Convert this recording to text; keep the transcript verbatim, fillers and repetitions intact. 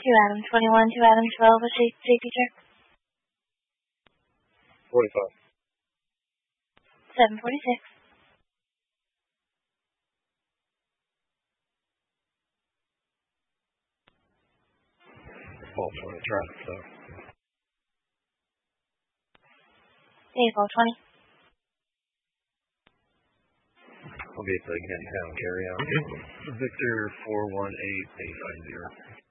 Two Adam twenty-one, two Adam twelve, a safety check. forty-five. seven forty-six. Fault twenty traffic stop. April twenty. I'll be at the Kent Town carry out. Victor four one eight eight nine zero.